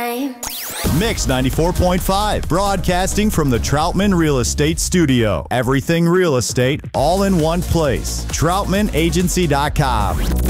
time. Mix 94.5, broadcasting from the Troutman Real Estate Studio. Everything real estate, all in one place. TroutmanAgency.com.